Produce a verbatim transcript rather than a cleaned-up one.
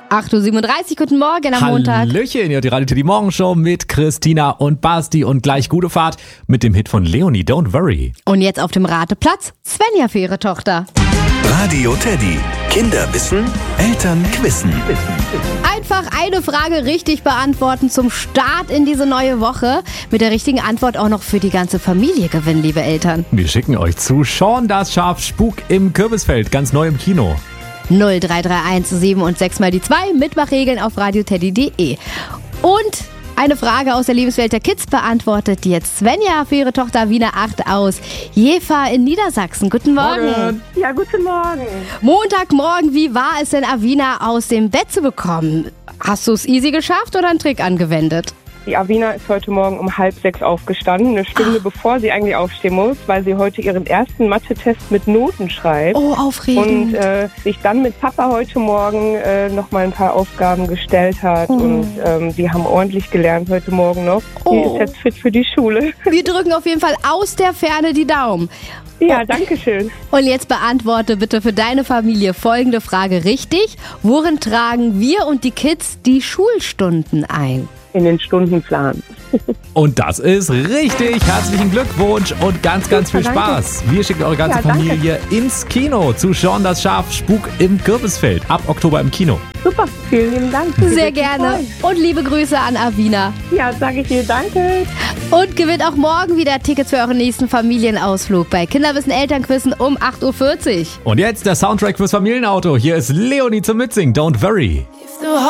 acht Uhr siebenunddreißig, guten Morgen am Montag. Hallöchen, ihr hört die Radio Teddy Morgenshow mit Christina und Basti und gleich gute Fahrt mit dem Hit von Leonie, Don't Worry. Und jetzt auf dem Rateplatz Svenja für ihre Tochter. Radio Teddy. Kinder wissen, Eltern quissen. Einfach eine Frage richtig beantworten zum Start in diese neue Woche. Mit der richtigen Antwort auch noch für die ganze Familie gewinnen, liebe Eltern. Wir schicken euch zu Sean das Schaf Spuk im Kürbisfeld, ganz neu im Kino. null drei drei eins sieben und sechs mal die zwei, Mitmachregeln auf radioteddy punkt de. Und eine Frage aus der Lebenswelt der Kids beantwortet die jetzt Svenja für ihre Tochter Wiener acht aus Jever in Niedersachsen. Guten Morgen. Morgen. Ja, guten Morgen. Montagmorgen, wie war es denn, Avina aus dem Bett zu bekommen? Hast du es easy geschafft oder einen Trick angewendet? Die Avina ist heute Morgen um halb sechs aufgestanden, eine Stunde Ach. bevor sie eigentlich aufstehen muss, weil sie heute ihren ersten Mathe-Test mit Noten schreibt. Oh, aufregend. Und äh, sich dann mit Papa heute Morgen äh, noch mal ein paar Aufgaben gestellt hat. Oh. Und ähm, sie haben ordentlich gelernt heute Morgen noch. Sie Oh. ist jetzt fit für die Schule. Wir drücken auf jeden Fall aus der Ferne die Daumen. Ja, danke schön. Und jetzt beantworte bitte für deine Familie folgende Frage richtig. Worin tragen wir und die Kids die Schulstunden ein? In den Stundenplan. Und das ist richtig. Herzlichen Glückwunsch und ganz, ganz viel Super, danke. Spaß. Wir schicken eure ganze Ja, danke. Familie ins Kino zu Sean das Schaf Spuk im Kürbisfeld. Ab Oktober im Kino. Super, vielen lieben Dank. Sehr gerne. Und liebe Grüße an Avina. Ja, sage ich dir danke. Und gewinnt auch morgen wieder Tickets für euren nächsten Familienausflug bei Kinderwissen Elternquissen um acht Uhr vierzig. Und jetzt der Soundtrack fürs Familienauto. Hier ist Leonie zum Mitsingen, Don't Worry.